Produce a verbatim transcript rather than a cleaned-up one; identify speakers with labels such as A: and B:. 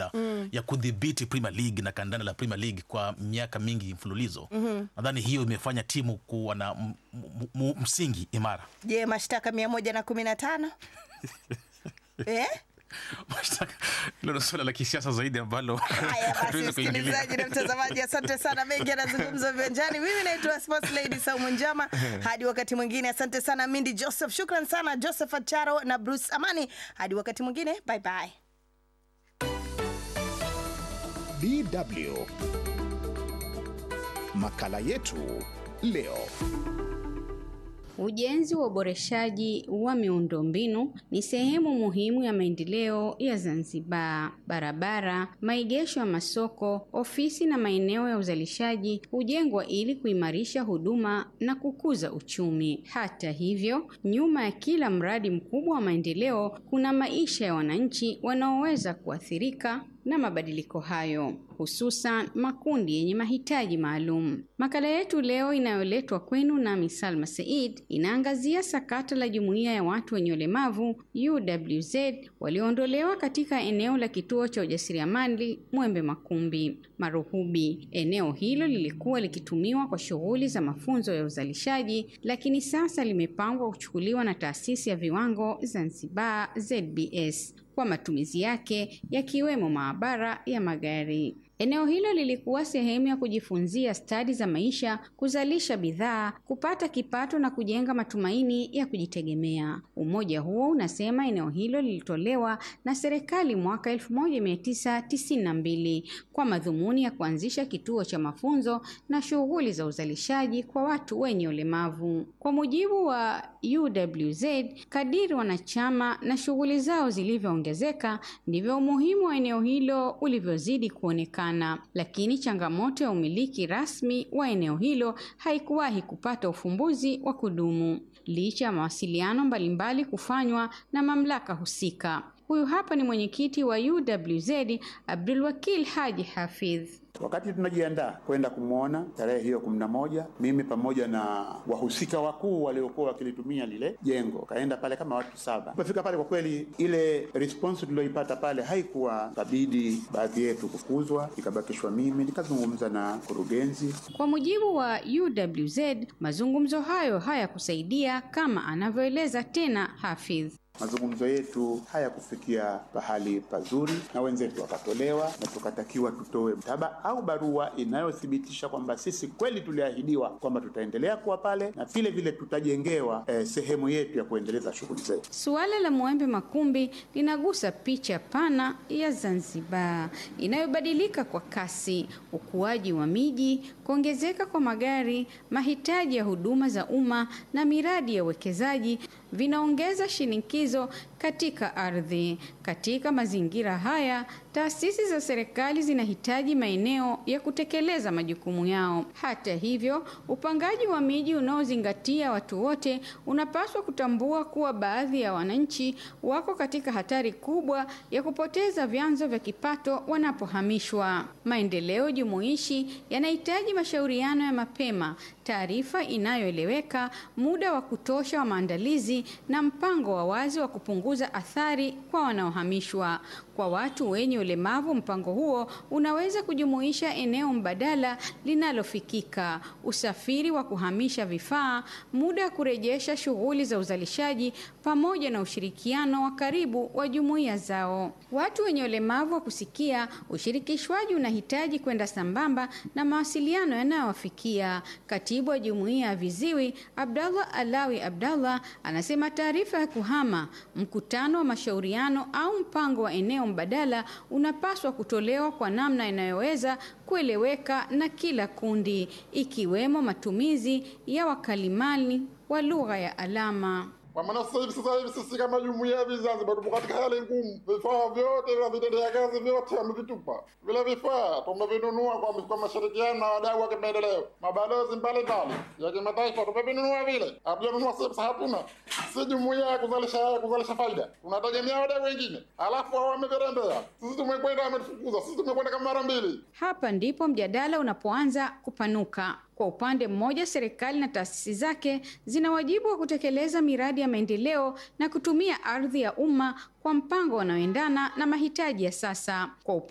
A: bila mm. ya kudhibiti Premier League na kandanda la Premier League kwa miaka mingi mfululizo. Mm-hmm. Nadhani hiyo imefanya timu kuwa na m- m- msingi imara.
B: Je, mashtaka mia moja na kumi na tano? Eh?
A: Mashtaka hilo ni swala la kisiasa zaidi ambalo
B: haya basi, msikilizaji na mtazamaji, asante sana, mengi yanazungumzwa viwanjani. Mimi naitwa Sports Lady Saumu Njama, hadi wakati mwingine. Asante sana Mindy Joseph, shukran sana Joseph Acharo na Bruce Amani. Hadi wakati mwingine, bye bye.
C: D W Makala yetu leo.
D: Ujenzi wa uboreshaji wa miundombinu ni sehemu muhimu ya maendeleo ya Zanzibar. Barabara, maegesho ya masoko, ofisi na maeneo ya uzalishaji hujengwa ili kuimarisha huduma na kukuza uchumi. Hata hivyo, nyuma ya kila mradi mkubwa wa maendeleo kuna maisha ya wananchi wanaoweza kuathirika na mabadiliko hayo, hususan makundi yenye mahitaji maalum. Makala yetu leo inayoletwa kwenu na Salma Said inaangazia sakata la jumuiya ya watu wenye ulemavu U W Z walioondolewa katika eneo la kituo cha ujasiriamali Mwembe Makumbi Maruhubi. Eneo hilo lilikuwa likitumiwa kwa shughuli za mafunzo ya uzalishaji, lakini sasa limepangwa kuchukuliwa na taasisi ya viwango Zanzibar Z B S kwa matumizi yake yakiwemo maabara ya magari. Eneo hilo lilikuwa sehemu ya kujifunzia stadi za maisha, kuzalisha bidhaa, kupata kipato na kujenga matumaini ya kujitegemea. Umoja huo unasema eneo hilo lilitolewa na serikali mwaka elfu moja mia tisa tisini na mbili kwa madhumuni ya kuanzisha kituo cha mafunzo na shughuli za uzalishaji kwa watu wenye ulemavu. Kwa mujibu wa U W Z, kadiri wanachama na shughuli zao zilivyoongezeka, ndivyo umuhimu wa eneo hilo ulivyozidi kuonekana. Lakini changamoto ya umiliki rasmi wa eneo hilo haikuwahi kupata ufumbuzi wa kudumu, licha ya mawasiliano mbalimbali kufanywa na mamlaka husika. Huyu hapa ni mwenyekiti wa U W Z, Abdul Wakil Haji Hafidh.
E: Wakati tunajiandaa kwenda kumwona tarehe hiyo kumi na moja, mimi pamoja na wahusika wakuu waliokuwa wakilitumia lile jengo, kaenda pale kama watu saba. Tulipofika pale, kwa kweli ile response tuliyoipata pale haikuwa, kabidi baadhi yetu kufukuzwa, ikabakishwa mimi nikazungumza na kurugenzi.
D: Kwa mujibu wa U W Z, mazungumzo hayo hayakusaidia kama anavyoeleza tena Hafidh.
E: Mazungumzo yetu hayakufikia pahali pazuri na wenzetu wakatolewa, na tukatakiwa tutoe mtaba au barua inayothibitisha kwamba sisi kweli tuliahidiwa kwamba tutaendelea kuwa pale na vile vile tutajengewa eh, sehemu yetu ya kuendeleza shughuli zetu.
D: Suala la Mwembe Makumbi linagusa picha pana ya Zanzibar inayobadilika kwa kasi: ukuaji wa miji, kuongezeka kwa magari, mahitaji ya huduma za umma na miradi ya uwekezaji vinaongeza shinikizo katika ardhi. Katika mazingira haya, taasisi za serikali zinahitaji maeneo ya kutekeleza majukumu yao. Hata hivyo, upangaji wa miji unaozingatia watu wote unapaswa kutambua kuwa baadhi ya wananchi wako katika hatari kubwa ya kupoteza vyanzo vya kipato wanapohamishwa. Maendeleo jumuishi yanahitaji mashauriano ya mapema, taarifa inayoeleweka, muda wa kutosha wa maandalizi na mpango wa wazi wa kupunguza athari kwa wanaohamishwa. Kwa watu wenye ulemavu, mpango huo unaweza kujumuisha eneo mbadala linalofikika, usafiri wa kuhamisha vifaa, muda wa kurejesha shughuli za uzalishaji, pamoja na ushirikiano wa karibu wa jumuiya zao. Watu wenye ulemavu wa kusikia, ushirikishwaji unahitaji kwenda sambamba na mawasiliano yanayowafikia. Katibu wa jumuiya ya viziwi Abdallah Alawi Abdallah anasema taarifa ya kuhama, mkutano wa mashauriano au mpango wa eneo mbadala unapaswa kutolewa kwa namna inayoweza kueleweka na kila kundi, ikiwemo matumizi ya wakalimani wa lugha ya alama.
F: Kwa maana sasa hivi sasa hivi sisi kama jumuiya ya Zanzibar tupo katika hali ngumu. Vifaa vyote vya vitendea kazi vyote wamevitupa. Vile vifaa tumevinunua kwa kwa mashirikiano na wadau wa kimaendeleo, mabalozi mbalimbali ya kimataifa tumevinunua vile. Hatujanunua sasa, hatuna. Si jumuiya ya kuzalisha kuzalisha faida. Tunategemea wadau wengine. Alafu wao wamevirembea. Sisi tumekwenda wametufukuza. Sisi tumekwenda kama mara mbili.
D: Hapa ndipo mjadala unapoanza kupanuka. Kwa upande mmoja, serikali na taasisi zake zina wajibu wa kutekeleza miradi ya maendeleo na kutumia ardhi ya umma kwa mpango unaoendana na mahitaji ya sasa. Kwa